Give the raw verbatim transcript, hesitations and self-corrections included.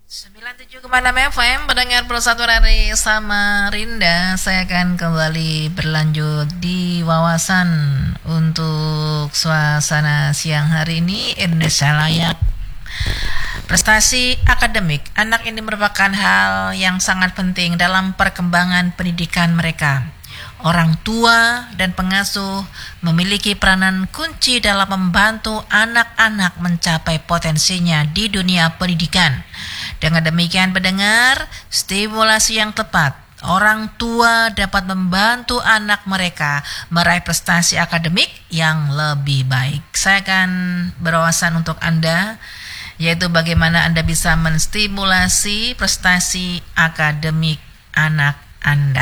sembilan puluh tujuh koma enam F M, pendengar Persatuan dari Samarinda. Saya akan kembali berlanjut di wawasan untuk suasana siang hari ini. Indonesia Layak. Prestasi akademik anak ini merupakan hal yang sangat penting dalam perkembangan pendidikan mereka. Orang tua dan pengasuh memiliki peranan kunci dalam membantu anak-anak mencapai potensinya di dunia pendidikan. Dengan demikian pendengar, stimulasi yang tepat, orang tua dapat membantu anak mereka meraih prestasi akademik yang lebih baik. Saya akan berwawasan untuk Anda, yaitu bagaimana Anda bisa menstimulasi prestasi akademik anak Anda.